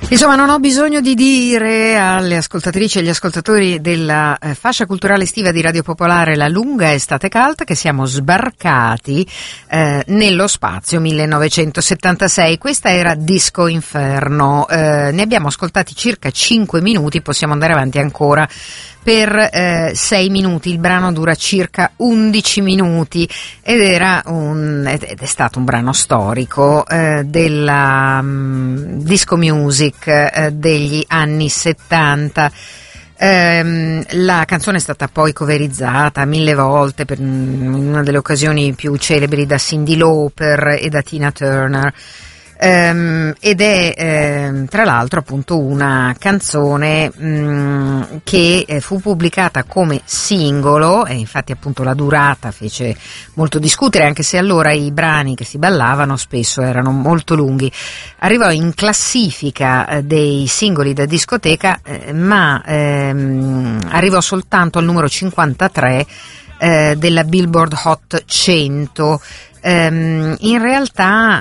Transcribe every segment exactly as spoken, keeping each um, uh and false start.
Insomma, non ho bisogno di dire alle ascoltatrici e agli ascoltatori della eh, fascia culturale estiva di Radio Popolare La lunga estate calda che siamo sbarcati eh, nello spazio millenovecentosettantasei. Questa era Disco Inferno, eh, ne abbiamo ascoltati circa cinque minuti, possiamo andare avanti ancora per eh, sei minuti. Il brano dura circa undici minuti ed era un ed è stato un brano storico eh, della um, disco music eh, degli anni settanta. Um, la canzone è stata poi coverizzata mille volte per in una delle occasioni più celebri da Cyndi Lauper e da Tina Turner. Um, ed è um, tra l'altro appunto una canzone um, che eh, fu pubblicata come singolo, e infatti appunto la durata fece molto discutere, anche se allora i brani che si ballavano spesso erano molto lunghi. Arrivò in classifica eh, dei singoli da discoteca, eh, ma ehm, arrivò soltanto al numero cinquantatré eh, della Billboard Hot cento. Um, in realtà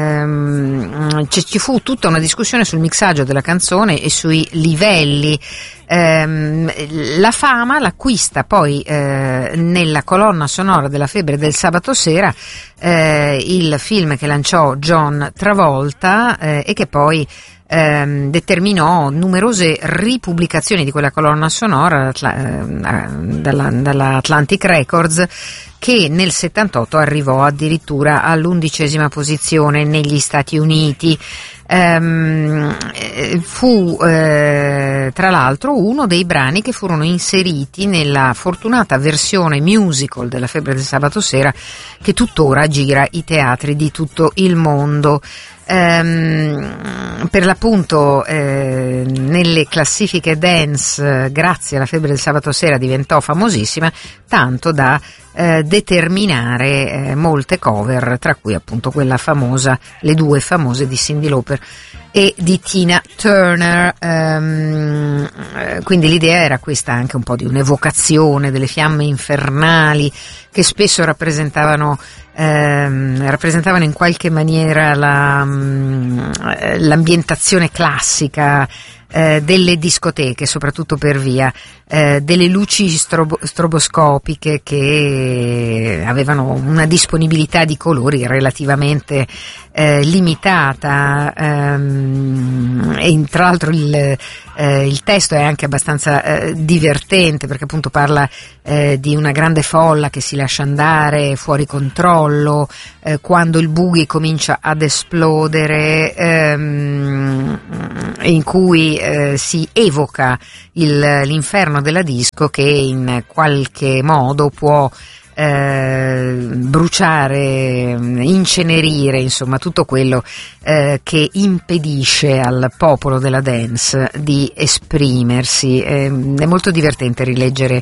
um, c- ci fu tutta una discussione sul mixaggio della canzone e sui livelli. Um, la fama l'acquista poi uh, nella colonna sonora della Febbre del sabato sera, uh, il film che lanciò John Travolta uh, e che poi Um, determinò numerose ripubblicazioni di quella colonna sonora uh, dalla, dalla Atlantic Records, che nel settantotto arrivò addirittura all'undicesima posizione negli Stati Uniti. Um, fu eh, tra l'altro uno dei brani che furono inseriti nella fortunata versione musical della Febbre del sabato sera che tuttora gira i teatri di tutto il mondo. Um, per l'appunto eh, nelle classifiche dance, grazie alla Febbre del sabato sera, diventò famosissima, tanto da eh, determinare eh, molte cover, tra cui appunto quella famosa, le due famose di Cyndi Lauper e di Tina Turner. Um, quindi l'idea era questa, anche un po' di un'evocazione delle fiamme infernali che spesso rappresentavano ehm, rappresentavano in qualche maniera la, l'ambientazione classica eh, delle discoteche, soprattutto per via eh, delle luci strobo, stroboscopiche che avevano una disponibilità di colori relativamente eh, limitata, ehm, e tra l'altro il, eh, il testo è anche abbastanza eh, divertente, perché appunto parla eh, di una grande folla che si lascia andare fuori controllo eh, quando il boogie comincia ad esplodere, ehm, in cui eh, si evoca il, l'inferno della disco, che in qualche modo può eh, bruciare, incenerire, insomma tutto quello eh, che impedisce al popolo della dance di esprimersi. Eh, è molto divertente rileggere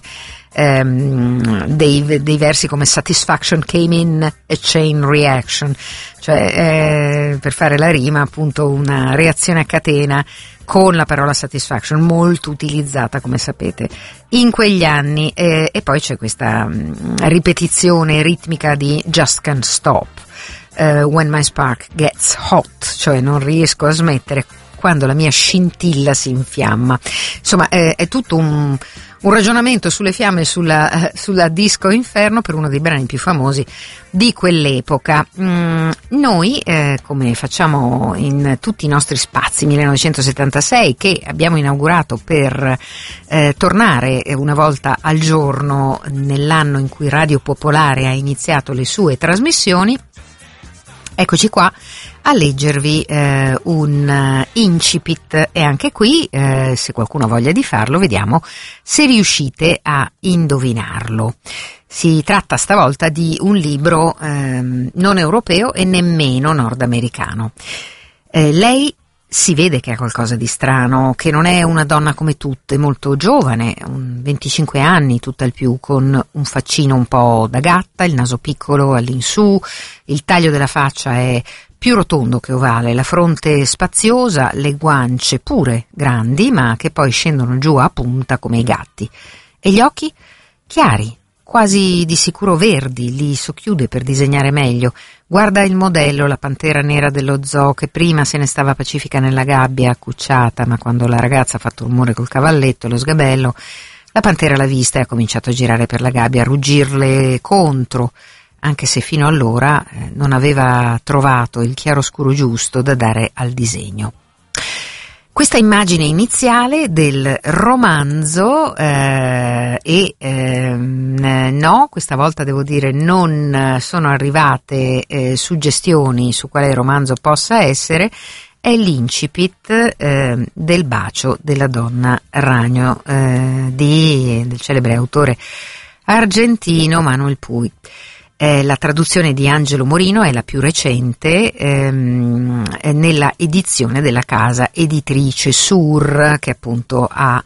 Um, dei, dei versi come Satisfaction came in a chain reaction, cioè eh, per fare la rima appunto una reazione a catena con la parola satisfaction, molto utilizzata come sapete in quegli anni, eh, e poi c'è questa um, ripetizione ritmica di Just Can't Stop, uh, when my spark gets hot, cioè non riesco a smettere quando la mia scintilla si infiamma. Insomma eh, è tutto un Un ragionamento sulle fiamme, sulla, sulla disco inferno, per uno dei brani più famosi di quell'epoca. Mm, noi, eh, come facciamo in tutti i nostri spazi millenovecentosettantasei, che abbiamo inaugurato per eh, tornare una volta al giorno nell'anno in cui Radio Popolare ha iniziato le sue trasmissioni, eccoci qua a leggervi eh, un incipit, e anche qui eh, se qualcuno ha voglia di farlo, vediamo se riuscite a indovinarlo. Si tratta stavolta di un libro eh, non europeo e nemmeno nordamericano. Eh, lei si vede che ha qualcosa di strano, che non è una donna come tutte, molto giovane, venticinque anni tutt'al più, con un faccino un po' da gatta, il naso piccolo all'insù, il taglio della faccia è più rotondo che ovale, la fronte spaziosa, le guance pure grandi, ma che poi scendono giù a punta come i gatti, e gli occhi chiari, quasi di sicuro verdi, li socchiude per disegnare meglio. Guarda il modello, la pantera nera dello zoo, che prima se ne stava pacifica nella gabbia accucciata, ma quando la ragazza ha fatto rumore col cavalletto e lo sgabello, la pantera l'ha vista e ha cominciato a girare per la gabbia, a ruggirle contro, anche se fino allora eh, non aveva trovato il chiaroscuro giusto da dare al disegno. Questa immagine iniziale del romanzo eh, e eh, no, questa volta devo dire non sono arrivate eh, suggestioni su quale romanzo possa essere, è l'incipit eh, del bacio della donna ragno eh, di, del celebre autore argentino Manuel Puig. Eh, la traduzione di Angelo Morino è la più recente ehm, nella edizione della casa editrice Sur, che appunto ha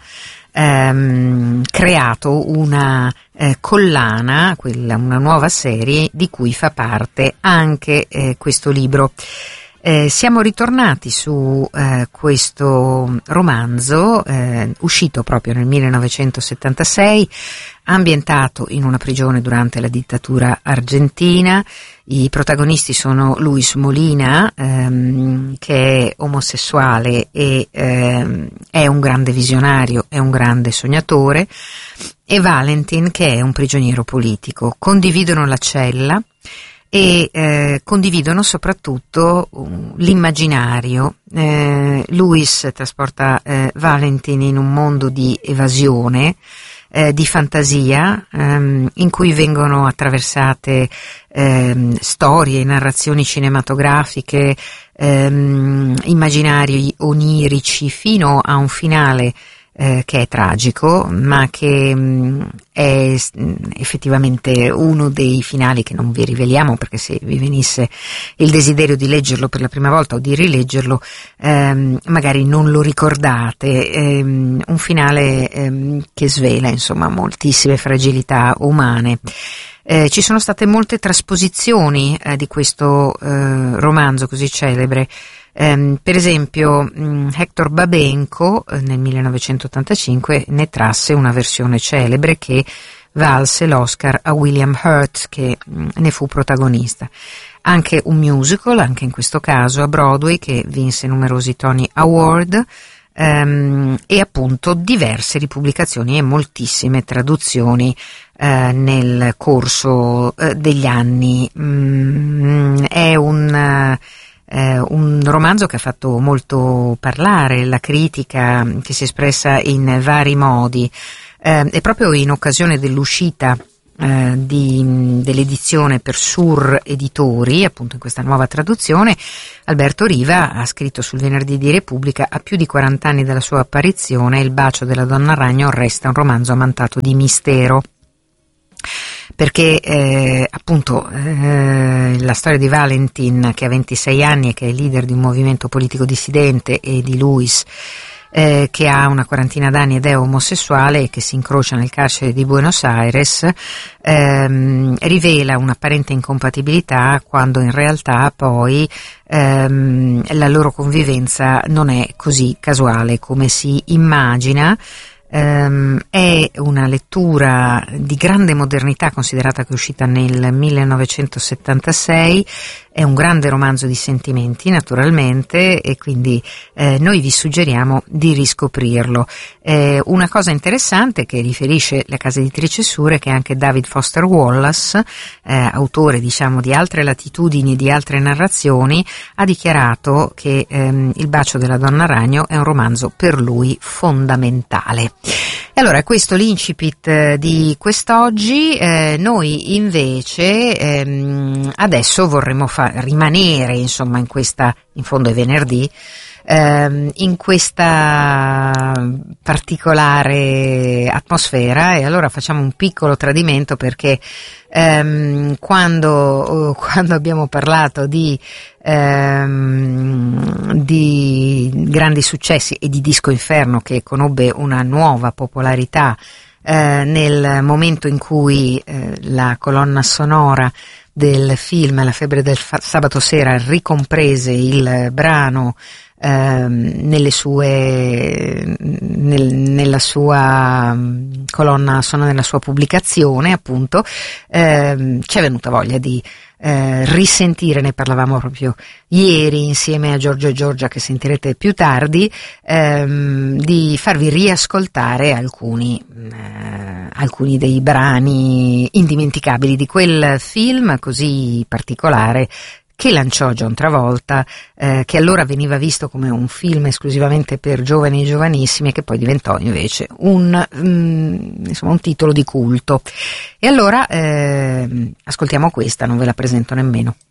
ehm, creato una eh, collana, quella, una nuova serie di cui fa parte anche eh, questo libro. Eh, siamo ritornati su eh, questo romanzo eh, uscito proprio nel millenovecentosettantasei, ambientato in una prigione durante la dittatura argentina. I protagonisti sono Luis Molina, ehm, che è omosessuale e ehm, è un grande visionario, è un grande sognatore, e Valentin, che è un prigioniero politico. Condividono la cella e eh, condividono soprattutto uh, l'immaginario. Eh, Luis trasporta eh, Valentin in un mondo di evasione, eh, di fantasia, ehm, in cui vengono attraversate ehm, storie, narrazioni cinematografiche, ehm, immaginari onirici, fino a un finale Eh, che è tragico, ma che mh, è mh, effettivamente uno dei finali che non vi riveliamo, perché se vi venisse il desiderio di leggerlo per la prima volta o di rileggerlo, ehm, magari non lo ricordate. Ehm, un finale ehm, che svela insomma moltissime fragilità umane. Eh, ci sono state molte trasposizioni eh, di questo eh, romanzo così celebre. Um, per esempio um, Hector Babenco eh, nel millenovecentottantacinque ne trasse una versione celebre che valse l'Oscar a William Hurt, che um, ne fu protagonista. Anche un musical, anche in questo caso a Broadway, che vinse numerosi Tony Award, um, e appunto diverse ripubblicazioni e moltissime traduzioni uh, nel corso uh, degli anni. Um, è un uh, Eh, un romanzo che ha fatto molto parlare, la critica che si è espressa in vari modi, eh, e proprio in occasione dell'uscita eh, di, dell'edizione per Sur Editori, appunto in questa nuova traduzione, Alberto Riva ha scritto sul Venerdì di Repubblica: a più di quaranta anni dalla sua apparizione, Il bacio della donna ragno resta un romanzo amantato di mistero. Perché eh, appunto eh, la storia di Valentin, che ha ventisei anni e che è leader di un movimento politico dissidente, e di Luis, eh, che ha una quarantina d'anni ed è omosessuale e che si incrocia nel carcere di Buenos Aires, ehm, rivela un'apparente incompatibilità, quando in realtà poi ehm, la loro convivenza non è così casuale come si immagina. Um, è una lettura di grande modernità, considerata che è uscita nel millenovecentosettantasei, è un grande romanzo di sentimenti naturalmente, e quindi eh, noi vi suggeriamo di riscoprirlo. Eh, una cosa interessante che riferisce la casa editrice Sur è che anche David Foster Wallace, eh, autore diciamo di altre latitudini, di altre narrazioni, ha dichiarato che ehm, Il bacio della donna ragno è un romanzo per lui fondamentale. E allora, questo l'incipit di quest'oggi. Eh, noi invece ehm, adesso vorremmo fa- rimanere insomma in questa, in fondo è venerdì, ehm, in questa particolare atmosfera, e allora facciamo un piccolo tradimento, perché ehm, quando, quando abbiamo parlato di ehm, di grandi successi e di Disco Inferno, che conobbe una nuova popolarità eh, nel momento in cui eh, la colonna sonora del film La febbre del fa- sabato sera ricomprese il brano ehm, nelle sue, nel, nella sua colonna sonora, nella sua pubblicazione, appunto, ehm, ci è venuta voglia di Eh, risentire, ne parlavamo proprio ieri insieme a Giorgio e Giorgia, che sentirete più tardi, ehm, di farvi riascoltare alcuni, eh, alcuni dei brani indimenticabili di quel film così particolare che lanciò John Travolta, eh, che allora veniva visto come un film esclusivamente per giovani e giovanissimi e che poi diventò invece un, mm, insomma, un titolo di culto. E allora eh, ascoltiamo questa, non ve la presento nemmeno.